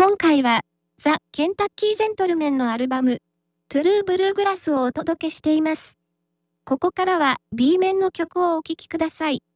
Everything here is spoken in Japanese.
今回は、ザ・ケンタッキー・ジェントルメンのアルバム、トゥルー・ブルーグラスをお届けしています。ここからは B 面の曲をお聴きください。